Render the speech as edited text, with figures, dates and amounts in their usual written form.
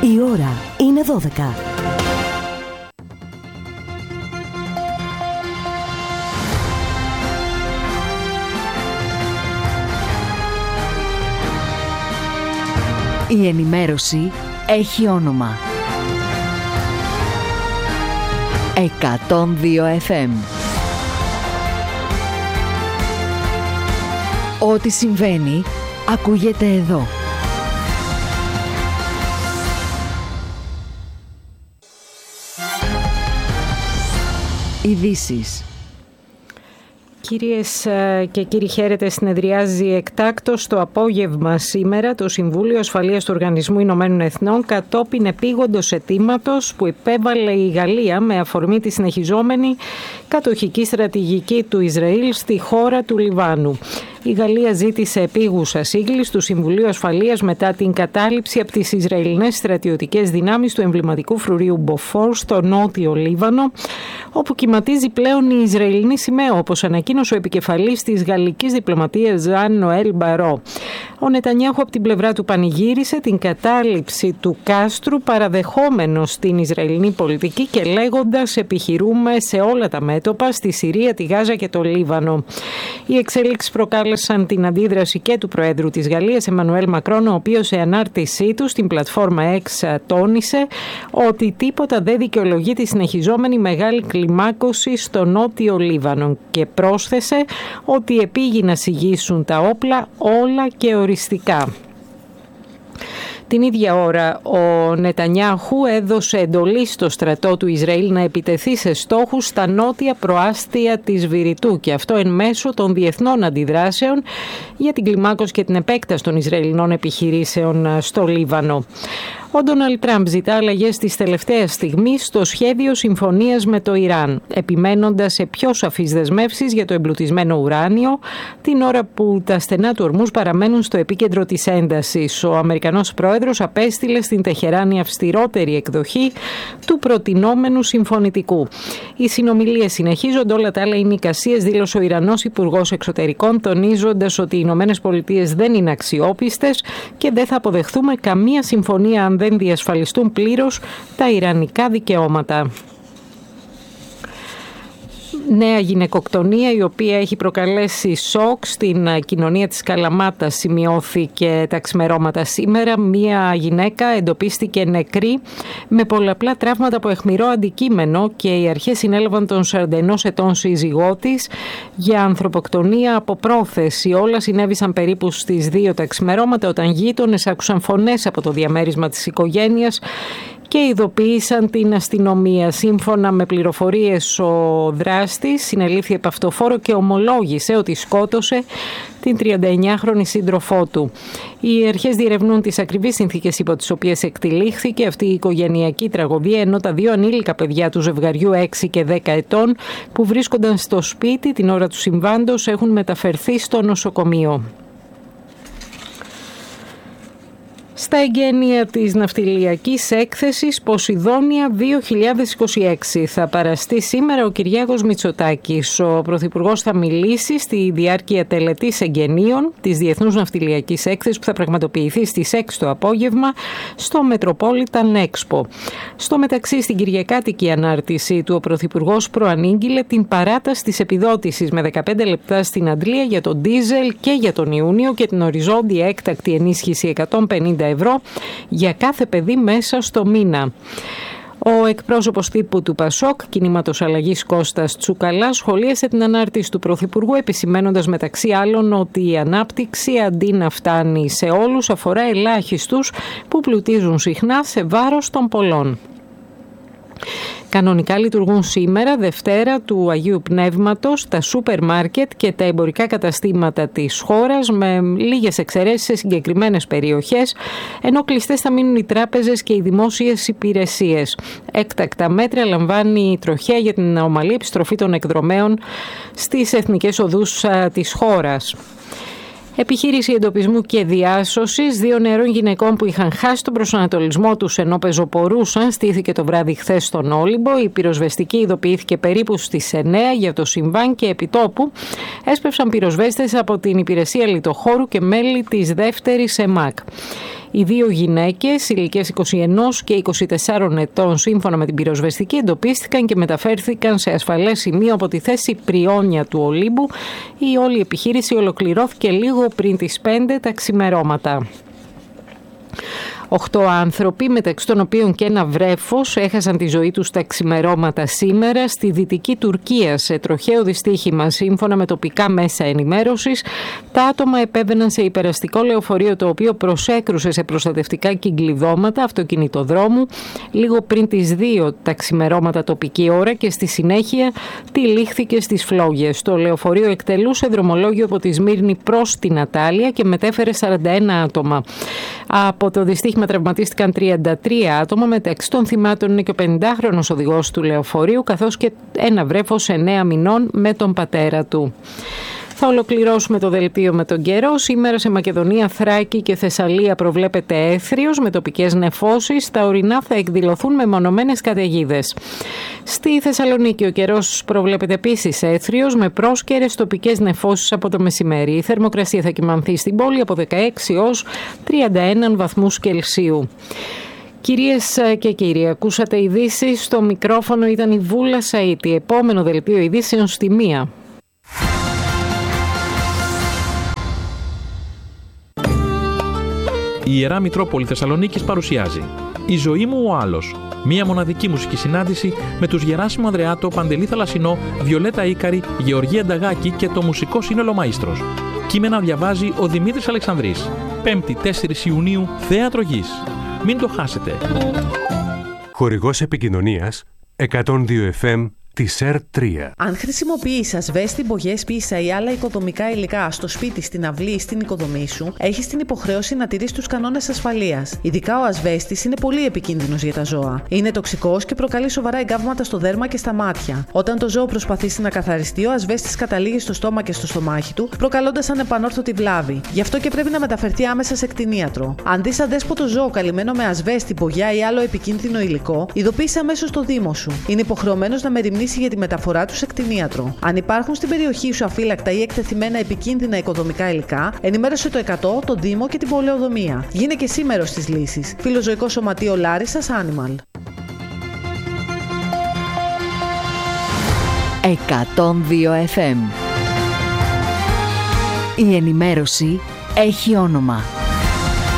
Η ώρα είναι 12. Η ενημέρωση έχει όνομα. 102 FM. Ό,τι συμβαίνει, ακούγεται εδώ. Ειδήσεις. Κυρίες και κύριοι, χαίρετε. Συνεδριάζει εκτάκτως το απόγευμα σήμερα το Συμβούλιο Ασφαλείας του Οργανισμού Ηνωμένων Εθνών κατόπιν επίγοντος αιτήματος που υπέβαλε η Γαλλία με αφορμή τη συνεχιζόμενη κατοχική στρατηγική του Ισραήλ στη χώρα του Λιβάνου. Η Γαλλία ζήτησε επίγουσα σύγκληση του Συμβουλίου Ασφαλείας μετά την κατάληψη από τις Ισραηλινές στρατιωτικές δυνάμεις του εμβληματικού φρουρίου Μποφόρ στο νότιο Λίβανο, όπου κυματίζει πλέον η Ισραηλινή σημαία, όπως ανακοίνωσε ο επικεφαλής της γαλλικής διπλωματίας Ζαν Νοέλ Μπαρό. Ο Νετανιάχου από την πλευρά του πανηγύρισε την κατάληψη του κάστρου, παραδεχόμενος την Ισραηλινή πολιτική και λέγοντας «επιχειρούμε σε όλα τα μέτωπα, στη Συρία, τη Γάζα και το Λίβανο». Οι εξέλιξεις προκάλεσαν την αντίδραση και του Προέδρου της Γαλλίας, Εμμανουέλ Μακρόν, ο οποίος σε ανάρτησή του στην πλατφόρμα X τόνισε ότι τίποτα δεν δικαιολογεί τη συνεχιζόμενη μεγάλη κλιμάκωση στο νότιο Λίβανο και πρόσθεσε ότι επήγει να συγγύσουν τα όπλα όλα και οριστικά. Την ίδια ώρα ο Νετανιάχου έδωσε εντολή στο στρατό του Ισραήλ να επιτεθεί σε στόχους στα νότια προάστια της Βηρητού και αυτό εν μέσω των διεθνών αντιδράσεων για την κλιμάκωση και την επέκταση των Ισραηλινών επιχειρήσεων στο Λίβανο. Ο Ντόναλντ Τραμπ ζητά αλλαγές της τελευταίας στιγμής στο σχέδιο συμφωνίας με το Ιράν, επιμένοντας σε πιο σαφείς δεσμεύσεις για το εμπλουτισμένο ουράνιο, την ώρα που τα στενά του Ορμούζ παραμένουν στο επίκεντρο της έντασης. Ο Αμερικανός πρόεδρος απέστειλε στην Τεχεράνη αυστηρότερη εκδοχή του προτινόμενου συμφωνητικού. Οι συνομιλίες συνεχίζονται, όλα τα άλλα είναι εικασίες, δήλωσε ο Ιρανός Υπουργός Εξωτερικών, τονίζοντας ότι οι Ηνωμένες Πολιτείες δεν είναι αξιόπιστες και δεν θα αποδεχθούμε καμία συμφωνία αν δεν διασφαλιστούν πλήρως τα ιρανικά δικαιώματα. Νέα γυναικοκτονία η οποία έχει προκαλέσει σοκ στην κοινωνία της Καλαμάτας σημειώθηκε τα ξημερώματα σήμερα. Μία γυναίκα εντοπίστηκε νεκρή με πολλαπλά τραύματα από αιχμηρό αντικείμενο και οι αρχές συνέλαβαν τον 41 ετών σύζυγό της για ανθρωποκτονία από πρόθεση. Όλα συνέβησαν περίπου στις 2 τα ξημερώματα όταν γείτονες άκουσαν φωνές από το διαμέρισμα της οικογένειας και ειδοποίησαν την αστυνομία. Σύμφωνα με πληροφορίες, ο δράστης συνελήφθη επ' αυτοφόρο και ομολόγησε ότι σκότωσε την 39χρονη σύντροφό του. Οι αρχές διερευνούν τις ακριβείς συνθήκες υπό τις οποίες εκτυλίχθηκε αυτή η οικογενειακή τραγωδία, ενώ τα 2 ανήλικα παιδιά του ζευγαριού 6 και 10 ετών που βρίσκονταν στο σπίτι την ώρα του συμβάντος έχουν μεταφερθεί στο νοσοκομείο. Στα εγγένεια της ναυτιλιακής έκθεσης Ποσειδόνια 2026 θα παραστεί σήμερα ο Κυριάκος Μητσοτάκης. Ο Πρωθυπουργός θα μιλήσει στη διάρκεια τελετής εγγενείων της Διεθνούς Ναυτιλιακής Έκθεσης που θα πραγματοποιηθεί στις 6 το απόγευμα στο Metropolitan Expo. Στο μεταξύ, στην κυριακάτικη ανάρτηση του ο Πρωθυπουργός προανήγγειλε την παράταση της επιδότησης με 15 λεπτά στην αντλία για τον ντίζελ και για τον Ιούνιο και την οριζόντια έκτακτη ενίσχυση 150 ευρώ για κάθε παιδί μέσα στο μήνα. Ο εκπρόσωπος τύπου του ΠΑΣΟΚ, Κινήματος Αλλαγής Κώστας Τσουκαλάς, σχολίασε την ανάρτηση του Πρωθυπουργού επισημαίνοντας μεταξύ άλλων ότι η ανάπτυξη αντί να φτάνει σε όλους αφορά ελάχιστους που πλουτίζουν συχνά σε βάρος των πολλών. Κανονικά λειτουργούν σήμερα, Δευτέρα του Αγίου Πνεύματος, τα σούπερ μάρκετ και τα εμπορικά καταστήματα της χώρας με λίγες εξαιρέσεις σε συγκεκριμένες περιοχές, ενώ κλειστές θα μείνουν οι τράπεζες και οι δημόσιες υπηρεσίες. Έκτακτα μέτρα λαμβάνει η τροχέα για την ομαλή επιστροφή των εκδρομέων στις εθνικές οδούς της χώρας. Επιχείρηση εντοπισμού και διάσωσης 2 νεαρών γυναικών που είχαν χάσει τον προσανατολισμό τους ενώ πεζοπορούσαν στήθηκε το βράδυ χθες στον Όλυμπο. Η πυροσβεστική ειδοποιήθηκε περίπου στις 9 για το συμβάν και επιτόπου έσπευσαν πυροσβέστες από την Υπηρεσία Λιτοχώρου και μέλη της δεύτερης ΕΜΑΚ. Οι δύο γυναίκες, ηλικίας 21 και 24 ετών, σύμφωνα με την πυροσβεστική, εντοπίστηκαν και μεταφέρθηκαν σε ασφαλές σημείο από τη θέση Πριόνια του Ολύμπου. Η όλη επιχείρηση ολοκληρώθηκε λίγο πριν τις 5 τα ξημερώματα. 8 άνθρωποι, μεταξύ των οποίων και ένα βρέφος, έχασαν τη ζωή τους τα ξημερώματα σήμερα στη Δυτική Τουρκία σε τροχαίο δυστύχημα. Σύμφωνα με τοπικά μέσα ενημέρωσης, τα άτομα επέβαιναν σε υπεραστικό λεωφορείο το οποίο προσέκρουσε σε προστατευτικά κυκλειδώματα αυτοκινητοδρόμου λίγο πριν τις 2 τα ξημερώματα τοπική ώρα και στη συνέχεια τυλίχθηκε στις φλόγες. Το λεωφορείο εκτελούσε δρομολόγιο από τη Σμύρνη προς την Ατάλεια και μετέφερε 41 άτομα. Από το δυστύχημα τραυματίστηκαν 33 άτομα, μεταξύ των θυμάτων είναι και ο 50χρονος οδηγός του λεωφορείου, καθώς και ένα βρέφος 9 μηνών με τον πατέρα του. Θα ολοκληρώσουμε το δελτίο με τον καιρό. Σήμερα σε Μακεδονία, Θράκη και Θεσσαλία προβλέπεται έθριος με τοπικές νεφώσεις. Τα ορεινά θα εκδηλωθούν με μονομένες καταιγίδες. Στη Θεσσαλονίκη ο καιρός προβλέπεται επίσης έθριος με πρόσκαιρες τοπικές νεφώσεις από το μεσημέρι. Η θερμοκρασία θα κυμανθεί στην πόλη από 16 ως 31 βαθμούς Κελσίου. Κυρίες και κύριοι, ακούσατε ειδήσεις. Στο μικρόφωνο ήταν η Βούλα Σαΐτη. Επόμενο δελτίο ειδήσεων στη 1. Η Ιερά Μητρόπολη Θεσσαλονίκης παρουσιάζει «Η ζωή μου ο άλλος». Μία μοναδική μουσική συνάντηση με τους Γεράσιμο Ανδρεάτο, Παντελή Θαλασσινό, Βιολέτα Ίκαρη, Γεωργία Νταγάκη και το μουσικό σύνολο Μαΐστρος. Κείμενα διαβάζει ο Δημήτρης Αλεξανδρής. 5η 4 Ιουνίου, Θέατρο Γης. Μην το χάσετε. Χορηγός επικοινωνίας 102 FM της ΕΡΤ3. Αν χρησιμοποιείς ασβέστη, μπογιές, πίσα ή άλλα οικοδομικά υλικά στο σπίτι, στην αυλή ή στην οικοδομή σου, έχεις την υποχρέωση να τηρείς τους κανόνες ασφαλείας. Ειδικά ο ασβέστης είναι πολύ επικίνδυνος για τα ζώα. Είναι τοξικός και προκαλεί σοβαρά εγκάβματα στο δέρμα και στα μάτια. Όταν το ζώο προσπαθήσει να καθαριστεί, ο ασβέστης καταλήγει στο στόμα και στο στομάχι του, προκαλώντας ανεπανόρθωτη βλάβη. Γι' αυτό και πρέπει να μεταφερθεί άμεσα σε κτηνίατρο. Αν δεις αδέσποτο ζώο καλυμμένο με ασβέστη, μπογιά ή άλλο επικίνδυνο υλικό, ειδοποίησε αμέσως το Δήμο σου. Είναι υποχρεωμένος να μεριμνήσει για τη μεταφορά του σε κτηνίατρο. Αν υπάρχουν στην περιοχή σου αφύλακτα ή εκτεθειμένα επικίνδυνα οικοδομικά υλικά, ενημέρωσε το 100, το Δήμο και την πολεοδομία. Γίνε και σήμερα στις λύσεις. Φιλοζωικό Σωματείο Λάρισσας Animal. 102 FM. Η ενημέρωση έχει όνομα.